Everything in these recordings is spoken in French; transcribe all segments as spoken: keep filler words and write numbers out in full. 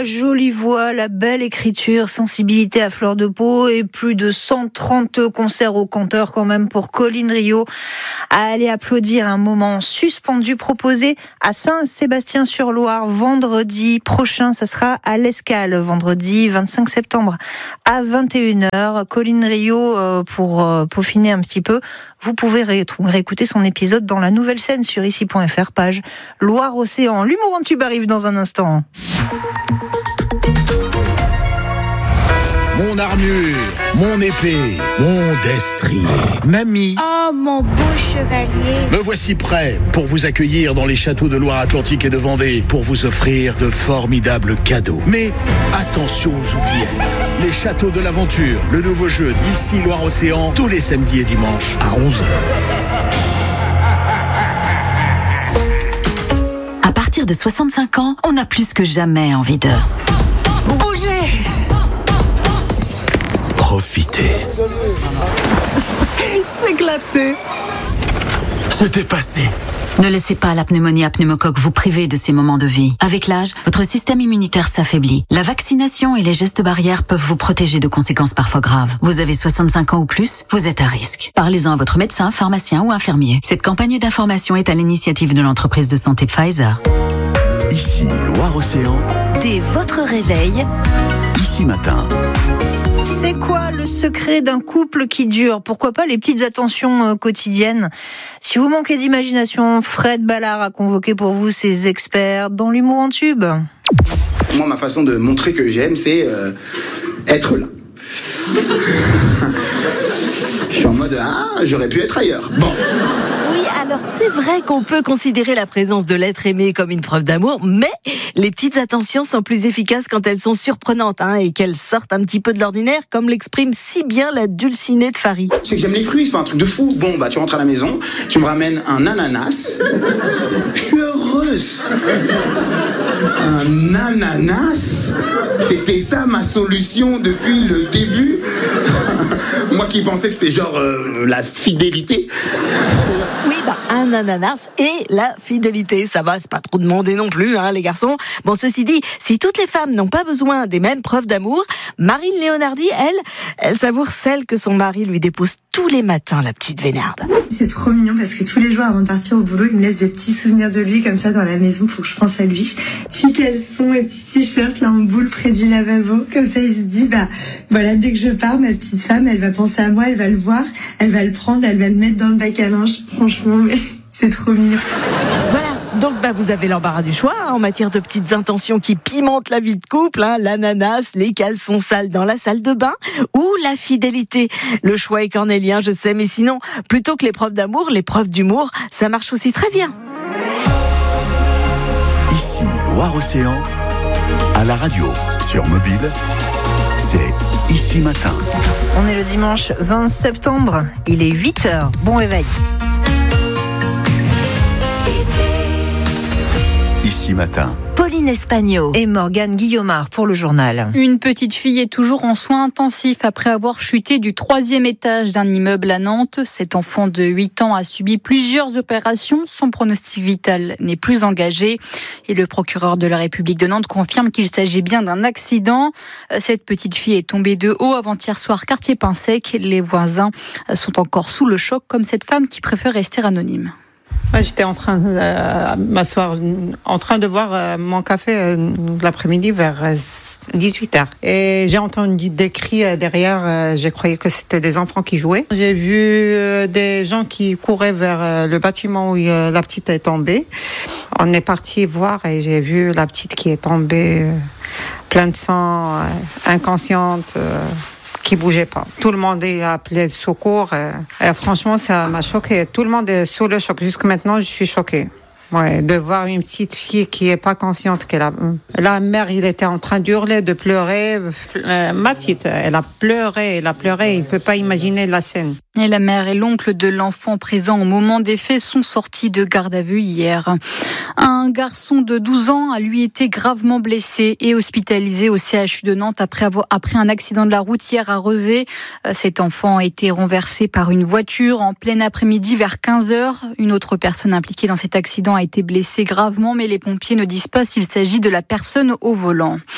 jolie voix, la belle écriture, sensibilité à fleur de peau et plus de cent trente concerts au compteur quand même pour Colline Rio. À aller applaudir un moment suspendu proposé à Saint-Sébastien-sur-Loire vendredi prochain. Ça sera à l'Escale, vendredi vingt-cinq septembre à vingt et une heures. Colline Rio, euh, pour euh, peaufiner un petit peu, vous pouvez ré- réécouter son épisode dans la nouvelle scène sur ici point f r, page Loire-Océan. L'humour en tube arrive dans un instant. Mon armure, mon épée, mon destrier. Mamie. Oh, mon beau chevalier. Me voici prêt pour vous accueillir dans les châteaux de Loire-Atlantique et de Vendée, pour vous offrir de formidables cadeaux. Mais attention aux oubliettes. Les châteaux de l'aventure, le nouveau jeu d'ici Loire-Océan, tous les samedis et dimanches à onze heures. À partir de soixante-cinq ans, on a plus que jamais envie de bouger. Profitez. S'éclater. C'était passé. Ne laissez pas la pneumonie à pneumocoque vous priver de ces moments de vie. Avec l'âge, votre système immunitaire s'affaiblit. La vaccination et les gestes barrières peuvent vous protéger de conséquences parfois graves. Vous avez soixante-cinq ans ou plus, vous êtes à risque. Parlez-en à votre médecin, pharmacien ou infirmier. Cette campagne d'information est à l'initiative de l'entreprise de santé Pfizer. Ici, Loire-Océan. Dès votre réveil, Ici Matin. C'est quoi le secret d'un couple qui dure ? Pourquoi pas les petites attentions euh, quotidiennes ? Si vous manquez d'imagination, Fred Ballard a convoqué pour vous ses experts dans l'humour en tube. Moi, ma façon de montrer que j'aime, c'est euh, être là. Je suis en mode, ah, j'aurais pu être ailleurs. Bon. Oui, alors c'est vrai qu'on peut considérer la présence de l'être aimé comme une preuve d'amour, mais les petites attentions sont plus efficaces quand elles sont surprenantes hein, et qu'elles sortent un petit peu de l'ordinaire, comme l'exprime si bien la dulcinée de Farid. C'est que j'aime les fruits, c'est pas un truc de fou. Bon, bah tu rentres à la maison, tu me ramènes un ananas. Je suis heureuse. Un ananas ? C'était ça ma solution depuis le début. Moi qui pensais que c'était genre euh, la fidélité. Oui, bah un ananas et la fidélité, ça va, c'est pas trop demandé non plus, hein, les garçons. Bon, ceci dit, si toutes les femmes n'ont pas besoin des mêmes preuves d'amour, Marine Léonardi, elle, elle savoure celle que son mari lui dépose tous les matins, la petite Vénarde. C'est trop mignon parce que tous les jours avant de partir au boulot, il me laisse des petits souvenirs de lui comme ça dans la maison pour que je pense à lui. Petits caleçons et petits t-shirts là en boule près du lavabo, comme ça il se dit bah voilà, dès que je pars, ma petite femme, elle va penser à moi, elle va le voir, elle va le prendre, elle va le mettre dans le bac à linge. Franchement, mais c'est trop mignon. Voilà. Donc bah vous avez l'embarras du choix hein, en matière de petites intentions qui pimentent la vie de couple, hein, l'ananas, les caleçons sales dans la salle de bain ou la fidélité. Le choix est cornélien, je sais, mais sinon, plutôt que les preuves d'amour, les preuves d'humour, ça marche aussi très bien. Ici, Loire-Océan. À la radio, sur mobile, c'est Ici Matin. On est le dimanche vingt septembre, il est huit heures. Bon réveil. Ici Matin. Pauline Espagno Et Morgane Guillaumard pour le journal. Une petite fille est toujours en soins intensifs après avoir chuté du troisième étage d'un immeuble à Nantes. Cet enfant de huit ans a subi plusieurs opérations. Son pronostic vital n'est plus engagé. Et le procureur de la République de Nantes confirme qu'il s'agit bien d'un accident. Cette petite fille est tombée de haut avant-hier soir, quartier Pinsec. Les voisins sont encore sous le choc, comme cette femme qui préfère rester anonyme. Moi, j'étais en train de euh, m'asseoir, en train de boire euh, mon café euh, l'après-midi vers euh, dix-huit heures. Et j'ai entendu des cris euh, derrière. Euh, j'ai cru que c'était des enfants qui jouaient. J'ai vu euh, des gens qui couraient vers euh, le bâtiment où euh, la petite est tombée. On est parti voir et j'ai vu la petite qui est tombée, euh, pleine de sang, euh, inconsciente. Euh, qui bougeait pas. Tout le monde a appelé le secours. Et, et franchement, ça m'a choqué. Tout le monde est sous le choc. Jusqu'à maintenant, je suis choquée. Ouais, de voir une petite fille qui est pas consciente qu'elle a. La mère, il était en train d'hurler, de pleurer. Euh, ma petite, elle a pleuré, elle a pleuré. Il peut pas imaginer la scène. Et la mère et l'oncle de l'enfant présent au moment des faits sont sortis de garde à vue hier. Un garçon de douze ans a lui été gravement blessé et hospitalisé au C H U de Nantes après avoir, après un accident de la route hier à Rezé. Cet enfant a été renversé par une voiture en plein après-midi vers quinze heures. Une autre personne impliquée dans cet accident a été blessée gravement, mais les pompiers ne disent pas s'il s'agit de la personne au volant.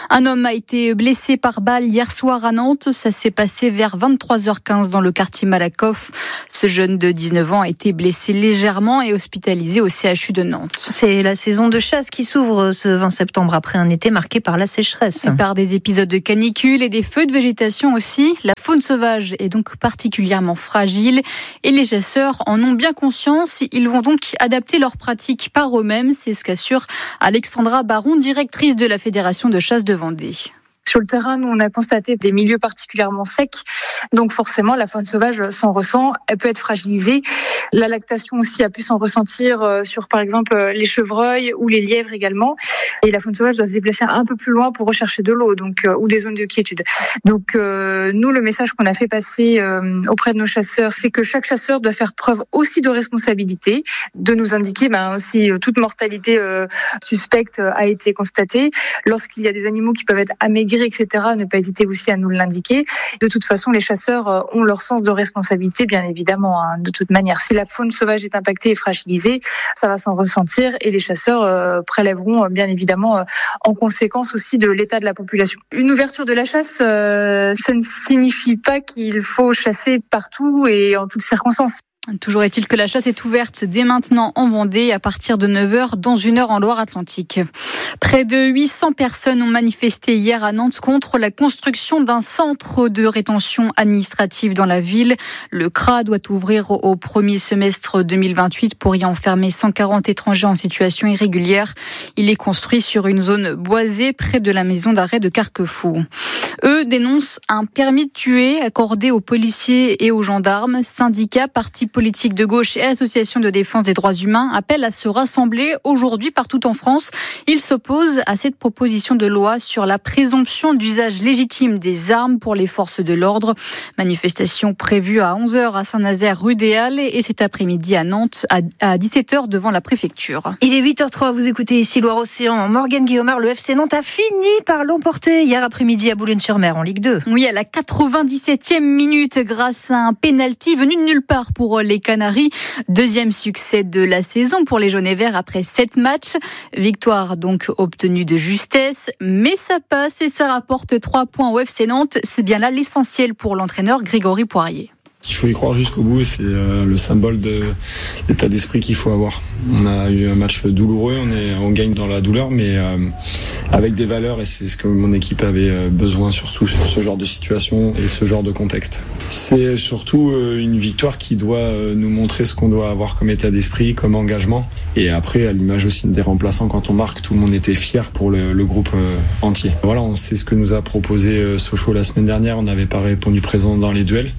Un homme a été blessé par balle hier soir à Nantes. Ça s'est passé vers vingt-trois heures quinze dans le quartier Malakoff. Ce jeune de dix-neuf ans a été blessé légèrement et hospitalisé au C H U de Nantes. C'est la saison de chasse qui s'ouvre ce vingt septembre après un été marqué par la sécheresse. Et par des épisodes de canicule et des feux de végétation aussi. La faune sauvage est donc particulièrement fragile et les chasseurs en ont bien conscience. Ils vont donc adapter leurs pratiques par eux-mêmes. C'est ce qu'assure Alexandra Baron, directrice de la Fédération de chasse de Vendée. Sur le terrain, nous, on a constaté des milieux particulièrement secs. Donc forcément, la faune sauvage s'en ressent. Elle peut être fragilisée. La lactation aussi a pu s'en ressentir sur, par exemple, les chevreuils ou les lièvres également. Et la faune sauvage doit se déplacer un peu plus loin pour rechercher de l'eau, donc ou des zones de quiétude. Donc euh, nous, le message qu'on a fait passer euh, auprès de nos chasseurs, c'est que chaque chasseur doit faire preuve aussi de responsabilité, de nous indiquer ben, si toute mortalité euh, suspecte a été constatée. Lorsqu'il y a des animaux qui peuvent être amaigris, et cetera, ne pas hésiter aussi à nous l'indiquer. De toute façon, les chasseurs ont leur sens de responsabilité, bien évidemment, hein, de toute manière. Si la faune sauvage est impactée et fragilisée, ça va s'en ressentir et les chasseurs euh, prélèveront, bien évidemment, euh, en conséquence aussi de l'état de la population. Une ouverture de la chasse, euh, ça ne signifie pas qu'il faut chasser partout et en toutes circonstances. Toujours est-il que la chasse est ouverte dès maintenant en Vendée à partir de neuf heures dans une heure en Loire-Atlantique. Près de huit cents personnes ont manifesté hier à Nantes contre la construction d'un centre de rétention administrative dans la ville. Le C R A doit ouvrir au premier semestre deux mille vingt-huit pour y enfermer cent quarante étrangers en situation irrégulière. Il est construit sur une zone boisée près de la maison d'arrêt de Carquefou. Eux dénoncent un permis de tuer accordé aux policiers et aux gendarmes. Syndicats, partis politiques de gauche et associations de défense des droits humains appellent à se rassembler aujourd'hui partout en France. Ils s'opposent à cette proposition de loi sur la présomption d'usage légitime des armes pour les forces de l'ordre. Manifestation prévue à onze heures à Saint-Nazaire rue des Halles et cet après-midi à Nantes à dix-sept heures devant la préfecture. Il est huit heures zéro trois, vous écoutez ici Loire-Océan. Morgane Guillaumard, le F C Nantes a fini par l'emporter hier après-midi à Boulogne-sur-Mer en Ligue deux. Oui, à la quatre-vingt-dix-septième minute grâce à un pénalty venu de nulle part pour les Canaries. Deuxième succès de la saison pour les jaunes et verts après sept matchs. Victoire donc obtenue de justesse, mais ça passe et ça rapporte trois points au F C Nantes. C'est bien là l'essentiel pour l'entraîneur Grégory Poirier. Il faut y croire jusqu'au bout et c'est euh, le symbole de l'état d'esprit qu'il faut avoir. On a eu un match douloureux, on, est, on gagne dans la douleur, mais euh, avec des valeurs et c'est ce que mon équipe avait besoin surtout sur ce genre de situation et ce genre de contexte. C'est surtout euh, une victoire qui doit euh, nous montrer ce qu'on doit avoir comme état d'esprit, comme engagement. Et après, à l'image aussi des remplaçants, quand on marque, tout le monde était fier pour le, le groupe euh, entier. Voilà, on sait ce que nous a proposé euh, Sochaux la semaine dernière, on n'avait pas répondu présent dans les duels.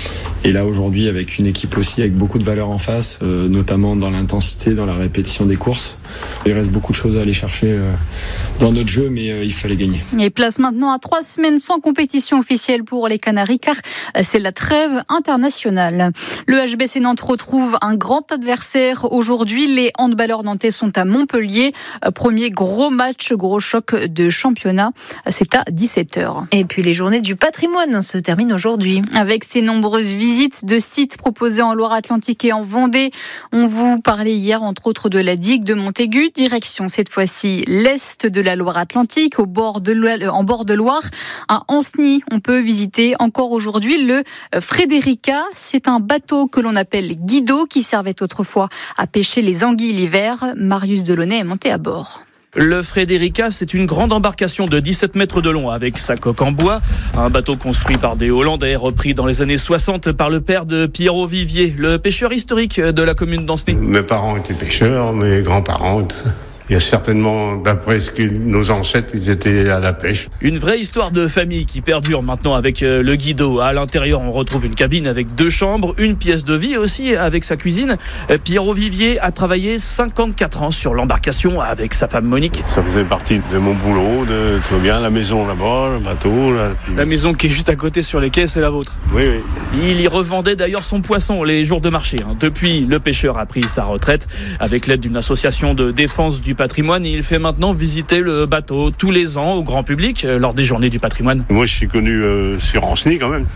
Et là aujourd'hui avec une équipe aussi avec beaucoup de valeurs en face, euh, notamment dans l'intensité, dans la répétition des courses. Il reste beaucoup de choses à aller chercher euh, dans notre jeu, mais euh, il fallait gagner. Et place maintenant à trois semaines sans compétition officielle pour les Canaries, car c'est la trêve internationale. Le H B C Nantes retrouve un grand adversaire aujourd'hui. Les handballeurs nantais sont à Montpellier. Premier gros match, gros choc de championnat. C'est à dix-sept heures. Et puis les journées du patrimoine se terminent aujourd'hui. Avec ces nombreuses visites de sites proposés en Loire-Atlantique et en Vendée. On vous parlait hier entre autres de la digue de Montaigu, direction cette fois-ci l'est de la Loire-Atlantique, au bord de Loire, en bord de Loire. À Ancenis, on peut visiter encore aujourd'hui le Frédérica. C'est un bateau que l'on appelle guido qui servait autrefois à pêcher les anguilles l'hiver. Marius Delaunay est monté à bord. Le Frédérica, c'est une grande embarcation de dix-sept mètres de long avec sa coque en bois. Un bateau construit par des Hollandais, repris dans les années soixante par le père de Pierrot Vivier, le pêcheur historique de la commune d'Ancenis. Mes parents étaient pêcheurs, mes grands-parents, tout ça. Il y a certainement, d'après ce que nos ancêtres, ils étaient à la pêche. Une vraie histoire de famille qui perdure maintenant avec le guido. À l'intérieur, on retrouve une cabine avec deux chambres, une pièce de vie aussi avec sa cuisine. Pierrot Vivier a travaillé cinquante-quatre ans sur l'embarcation avec sa femme Monique. Ça faisait partie de mon boulot, de tout bien, la maison là-bas, le bateau. Là. La maison qui est juste à côté sur les quais, c'est la vôtre. Oui, oui. Il y revendait d'ailleurs son poisson les jours de marché. Depuis, le pêcheur a pris sa retraite avec l'aide d'une association de défense du patrimoine. Il fait maintenant visiter le bateau tous les ans au grand public lors des journées du patrimoine. Moi, je suis connu euh, sur Ancenis quand même.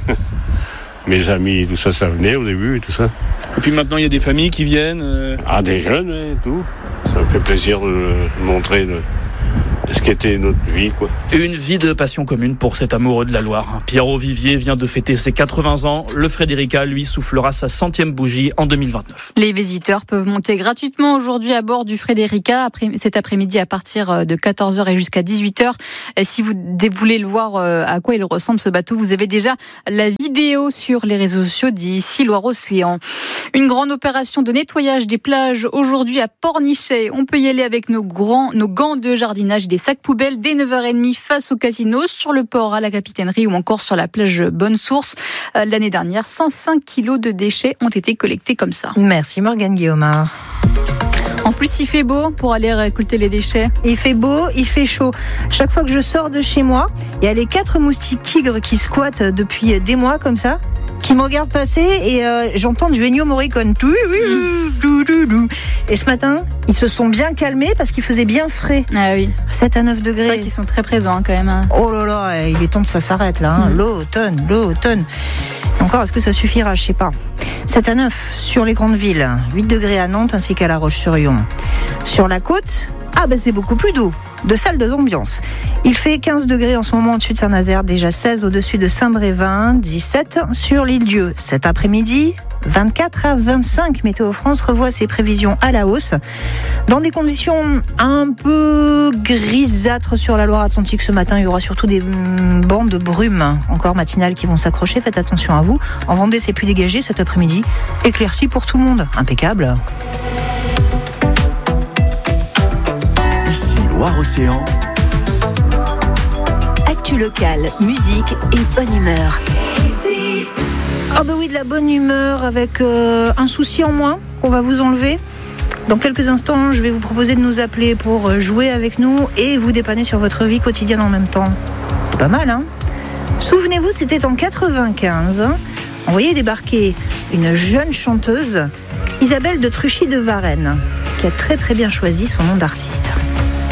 Mes amis, tout ça, ça venait au début et tout ça. Et puis maintenant, il y a des familles qui viennent. Euh... Ah, des jeunes et tout. Ça me fait plaisir de montrer le, ce qui était notre vie, quoi. Une vie de passion commune pour cet amoureux de la Loire. Pierrot Vivier vient de fêter ses quatre-vingts ans. Le Frédérica, lui, soufflera sa centième bougie en deux mille vingt-neuf. Les visiteurs peuvent monter gratuitement aujourd'hui à bord du Frédérica après, cet après-midi à partir de quatorze heures et jusqu'à dix-huit heures. Et si vous voulez le voir à quoi il ressemble ce bateau, vous avez déjà la vidéo sur les réseaux sociaux d'ici Loire-Océan. Une grande opération de nettoyage des plages aujourd'hui à Pornichet. On peut y aller avec nos, grands, nos gants de jardinage et des sacs poubelles dès neuf heures trente face au casino, sur le port, à la capitainerie ou encore sur la plage Bonne Source. L'année dernière, cent cinq kilos de déchets ont été collectés comme ça. Merci Morgane Guillaumard. En plus, il fait beau pour aller récolter les déchets. Il fait beau, il fait chaud. Chaque fois que je sors de chez moi, il y a les quatre moustiques tigres qui squattent depuis des mois comme ça, qui me regardent passer et euh, j'entends du Ennio Morricone. Et ce matin, ils se sont bien calmés parce qu'il faisait bien frais. Ah oui. sept à neuf degrés. C'est vrai qu'ils sont très présents hein, quand même. Hein. Oh là là, il est temps que ça s'arrête là. Hein. Mmh. L'automne, l'automne. Encore, est-ce que ça suffira? Je sais pas. sept à neuf sur les grandes villes, huit degrés à Nantes ainsi qu'à La Roche-sur-Yon. Sur la côte, ah ben c'est beaucoup plus doux, de salles d'ambiance. Il fait quinze degrés en ce moment au-dessus de Saint-Nazaire, déjà seize au-dessus de Saint-Brévin, dix-sept sur l'île-Dieu. Cet après-midi, vingt-quatre à vingt-cinq, Météo France revoit ses prévisions à la hausse. Dans des conditions un peu grisâtres sur la Loire-Atlantique ce matin, il y aura surtout des bancs de brume encore matinales qui vont s'accrocher. Faites attention à vous. En Vendée, c'est plus dégagé cet après-midi. Éclairci pour tout le monde. Impeccable. Ici Loire-Océan. Actu locale, musique et bonne humeur. Ah bah oui, de la bonne humeur avec euh, un souci en moins qu'on va vous enlever. Dans quelques instants, je vais vous proposer de nous appeler pour jouer avec nous et vous dépanner sur votre vie quotidienne en même temps. C'est pas mal, hein? Souvenez-vous, c'était en quatre-vingt-quinze. On voyait débarquer une jeune chanteuse, Isabelle de Truchy de Varennes, qui a très très bien choisi son nom d'artiste.